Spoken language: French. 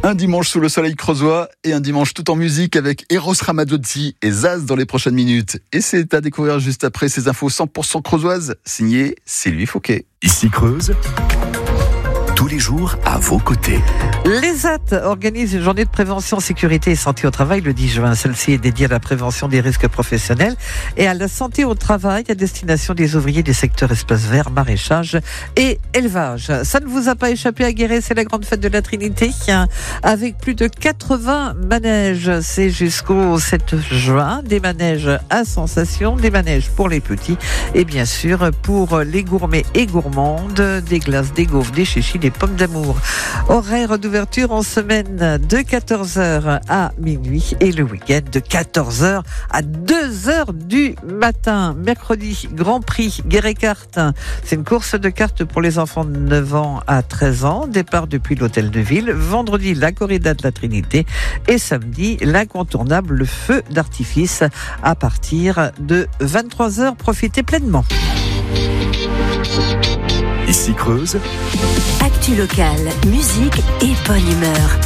Un dimanche sous le soleil creusois et un dimanche tout en musique avec Eros Ramazzotti et Zaz dans les prochaines minutes. Et c'est à découvrir juste après ces infos 100% creusoises, signé Sylvie Fauquet. Ici Creuse, tous les jours à vos côtés. L'ESAT organise une journée de prévention, sécurité et santé au travail le 10 juin. Celle-ci est dédiée à la prévention des risques professionnels et à la santé au travail à destination des ouvriers des secteurs espaces verts, maraîchage et élevage. Ça ne vous a pas échappé à Guéret, c'est la grande fête de la Trinité avec plus de 80 manèges. C'est jusqu'au 7 juin, des manèges à sensation, des manèges pour les petits et bien sûr pour les gourmets et gourmandes, des glaces, des gaufres, des chichis, des pommes d'amour. Horaire d'ouverture en semaine de 14h à minuit et le week-end de 14h à 2h du matin. Mercredi, Grand Prix Guéret Cartes. C'est une course de cartes pour les enfants de 9 ans à 13 ans. Départ depuis l'hôtel de ville. Vendredi, la corrida de la Trinité. Et samedi, l'incontournable feu d'artifice à partir de 23h. Profitez pleinement. Ici Creuse, Actu locale, musique et bonne humeur.